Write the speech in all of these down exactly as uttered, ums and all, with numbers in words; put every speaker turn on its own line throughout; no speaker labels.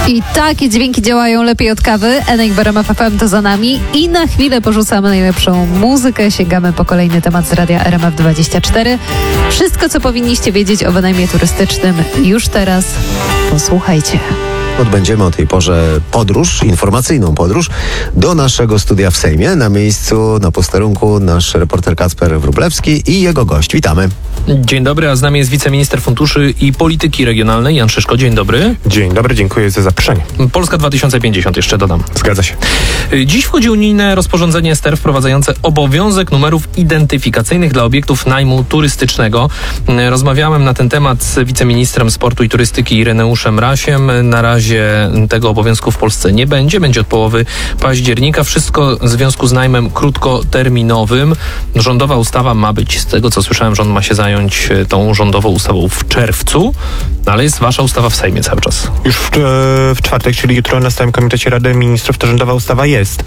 I takie dźwięki działają lepiej od kawy. Enek w R M F F M to za nami i na chwilę porzucamy najlepszą muzykę. Sięgamy po kolejny temat z radia R M F dwadzieścia cztery. Wszystko, co powinniście wiedzieć o wynajmie turystycznym już teraz. Posłuchajcie.
Odbędziemy o tej porze podróż, informacyjną podróż do naszego studia w Sejmie. Na miejscu, na posterunku nasz reporter Kacper Wróblewski i jego gość. Witamy.
Dzień dobry, a z nami jest wiceminister funduszy i polityki regionalnej Jan Szyszko. Dzień dobry.
Dzień dobry, dziękuję za zaproszenie.
Polska dwa tysiące pięćdziesiąt jeszcze dodam.
Zgadza się.
Dziś wchodzi unijne rozporządzenie S T E R wprowadzające obowiązek numerów identyfikacyjnych dla obiektów najmu turystycznego. Rozmawiałem na ten temat z wiceministrem sportu i turystyki Ireneuszem Rasiem. Na razie tego obowiązku w Polsce nie będzie. Będzie od połowy października. Wszystko w związku z najmem krótkoterminowym. Rządowa ustawa ma być, z tego co słyszałem, rząd ma się zająć tą rządową ustawą w czerwcu, no ale jest wasza ustawa w Sejmie cały czas.
Już w, w czwartek, czyli jutro na stałym komitecie Rady Ministrów ta rządowa ustawa jest.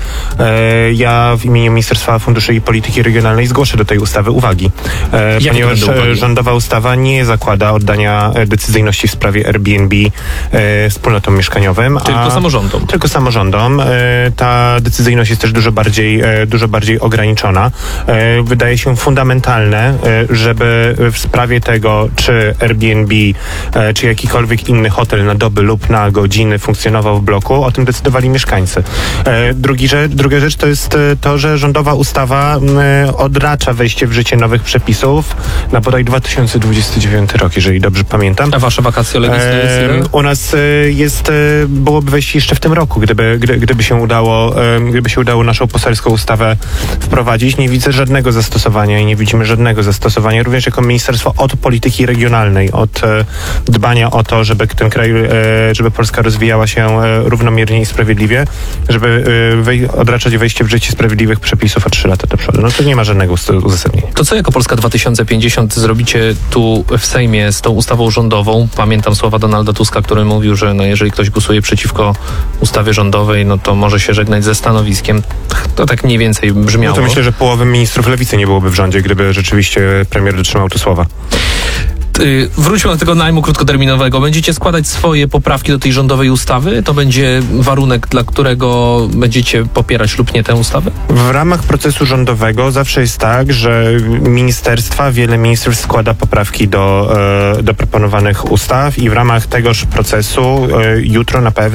E, ja w imieniu Ministerstwa Funduszy i Polityki Regionalnej zgłoszę do tej ustawy uwagi. E, ponieważ uwagi? rządowa ustawa nie zakłada oddania decyzyjności w sprawie Airbnb e, wspólnotom mieszkaniowym.
Tylko
a,
samorządom.
Tylko samorządom. E, ta decyzyjność jest też dużo bardziej, e, dużo bardziej ograniczona. E, wydaje się fundamentalne, e, żeby w sprawie tego, czy Airbnb, e, czy jakikolwiek inny hotel na doby lub na godziny funkcjonował w bloku, o tym decydowali mieszkańcy. E, drugi rzecz, druga rzecz to jest to, że rządowa ustawa e, odracza wejście w życie nowych przepisów na bodaj dwa tysiące dwudziesty dziewiąty rok, jeżeli dobrze pamiętam.
A wasze wakacje legislacyjne?
E, u nas e, jest, e, byłoby wejście jeszcze w tym roku, gdyby, gdy, gdyby się udało, e, gdyby się udało naszą poselską ustawę wprowadzić. Nie widzę żadnego zastosowania i nie widzimy żadnego zastosowania, również jako ministerstwo od polityki regionalnej, od e, dbania o to, żeby ten kraj, e, żeby Polska rozwijała się e, równomiernie i sprawiedliwie, żeby e, wej, odraczać wejście w życie sprawiedliwych przepisów o trzy lata do przodu. No to nie ma żadnego uzasadnienia.
To co jako Polska dwa tysiące pięćdziesiąt zrobicie tu w Sejmie z tą ustawą rządową? Pamiętam słowa Donalda Tuska, który mówił, że no jeżeli ktoś głosuje przeciwko ustawie rządowej, no to może się żegnać ze stanowiskiem. To tak mniej więcej brzmiało.
No to myślę, że połowy ministrów lewicy nie byłoby w rządzie, gdyby rzeczywiście premier dotrzymał tu słowa.
Wróćmy do tego najmu krótkoterminowego. Będziecie składać swoje poprawki do tej rządowej ustawy? To będzie warunek, dla którego będziecie popierać lub nie tę ustawę?
W ramach procesu rządowego zawsze jest tak, że ministerstwa, wiele ministerstw składa poprawki do, do proponowanych ustaw i w ramach tegoż procesu jutro na pewno